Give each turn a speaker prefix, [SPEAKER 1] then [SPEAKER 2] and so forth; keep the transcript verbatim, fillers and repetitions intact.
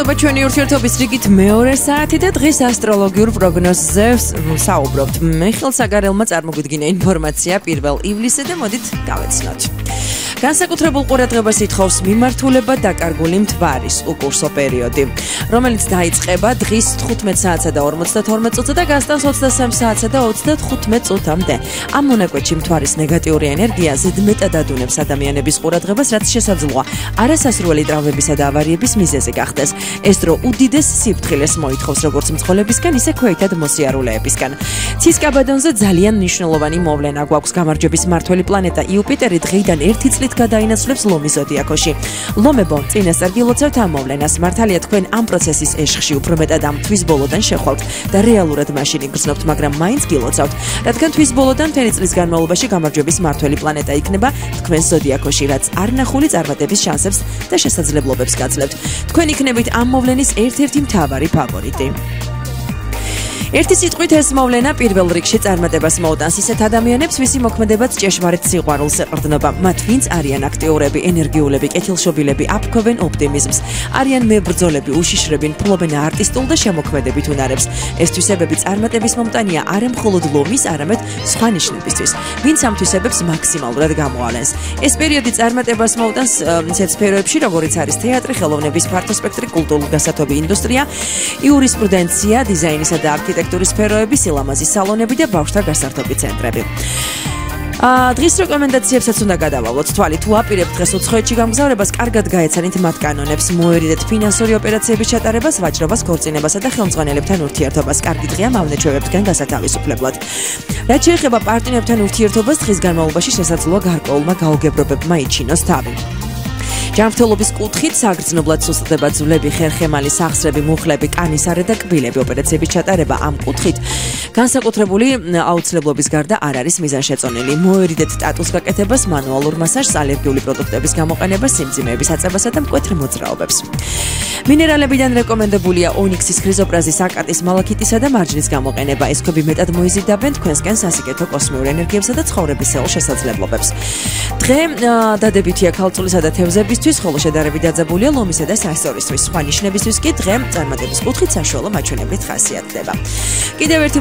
[SPEAKER 1] ჩვენი ურთიერთობის რიგით მეორე საათი და დღის ასტროლოგიურ პროგნოზზე საუბრობთ. მიხეილ საგარელმა წარმოგვიდგინა ინფორმაცია პირველ ივლისზე და მოდით გავეცნოთ. განსაკუთრებულ ყურადღებას ითხოვს მიმართულება დაკარგული მთვარის უკურსო პერიოდი, რომელიც დაიწყება დღის თხუთმეტ საათსა და ორმოცდათორმეტ წუთზე და გასტანს ოცდასამ საათსა და ოცდათხუთმეტ წუთამდე. ამ მონაკვეთში მთვარის ნეგატიური ენერგია ზედმეტად ადუნებს ადამიანების ყურადღებას, რაც შესაძლოა არასასრული ტრავმებისა და ავარიების მიზეზი გახდეს. ეს დრო უდიდეს სიფრთხილეს მოითხოვს როგორც მძღოლებისგან, ისე ქვეითად მოსიარულეებისგან. ცისკაბადონზე ძალიან მნიშვნელოვანი მოვლენა გვაქვს. გამარჯვების მმართველი პლანეტა იუპიტერი დღეიდან ერთი წლით გადაინაცვლებს ლომის ზოდიაქოში. ლომებო, წინასწარ გილოცავთ ამ მოვლენას. მართალია თქვენ ამ პროცესის ეშხში უფრო მეტად ამ თვის ბოლოდან შეხვალთ და რეალურად მაშინ იგრძნობთ, მაგრამ მაინც გილოცავთ, რადგან თვის ბოლოდან მთელი წლის განმავლობაში გამარჯვების მმართველი პლანეტა იქნება თქვენს ზოდიაქოში, რაც არნახული წარმატების შანსებს და შესაძლებლობებს გაძლევთ. თქვენ იქნებით ამ მოვლენის ერთ-ერთი მთავარი ფავორიტი. ერთი სიტყვით ეს მოვლენა პირველ რიგში წარმატებას მოუტანს ისეთ ადამიანებს, ვისი მოქმედებაც ჭეშმარიტ სიყვარულს ეყრდნობა. მათ ვინც არიან აქტიურები, ენერგიულები, კეთილშობილები, აფქვევენ ოპტიმიზმს, არიან მებრძოლები, უშიშრებენ, ფლობენ არტისტულ და შემოქმედებით უნარებს. ეს თვისებები წარმატების მომტანია არა მხოლოდ ლომის, არამედ სხვა ნიშნებისთვის, ვინც ამ თვისებებს მაქსიმალურად გამოავლენს. ეს პერიოდი წარმატებას მოუტანს ისეთ სფეროებში, როგორიც არის თეატრი, ხელოვნების ფართო სპექტრი, კულტურულ-გასათობი ინდუსტრია, იურისპრუდენცია, დიზაინისა და არქიტექტურა, სფეროები, სილამაზის სალონები და ბავშვთა გასართობი ცენტრები. დღის რეკომენდაციებსაც უნდა გადავალოთ. თვალი თუ აპირებთ დღეს უცხოეთში გამგზავრებას, კარგად გაეცანით მათ კანონებს, მოერიდეთ ფინანსური ოპერაციების ჩატარებას, ვაჭრობას, ქორწინებასა და ხელმძღვანელებთან ურთიერთობას. კარგი დღეა მავნეჩვევებთგან გასათავისუფლებლად. რაც შეეხება პარტნიორებთან ურთიერთობას, დღის განმავლობაში შესაძლოა გარკვეულმა გაუგებრობებმა იჩინოს თავი. ჯანმრთელობის კუთხით საგრძნობლად სუსტდება ძვლები, ხერხემალი, სახსრები, მუხლები, კანისარი და კბილები. ოპერაციების ჩატარება ამ კუთხით განსაკუთრებული აუცილებლობის გარდა არ არის მიზანშეწონილი. მოერიდეთ ტატუს გაკეთებას, მანუალურ მასაჟს, ალერგიული პროდუქტების გამოყენებას, სიმძიმეების აწევასა და მკვეთრ მოძრაობებს. მინერალებიდან რეკომენდებულია ონიქსის, ქრიზოპრაზის, აკატის, მალაქიტისა და მარჯნის გამოყენება. ეს ქვები მეტად მოიზიდავენ თქვენსკენ სასიკეთო კოსმიურ ენერგიებსა და ცხოვრებისეულ შესაძლებლობებს. დღე დადებითია ქალწულისა და თევზებისთვის, ხოლო შედარებით დაძაბულია ლომისა და სასწორისთვის. სხვა ნიშნებისთვის კი დღე წარმატების კუთხით საშუალო მაჩვენებლით ხასიათდება. კიდევ ერთი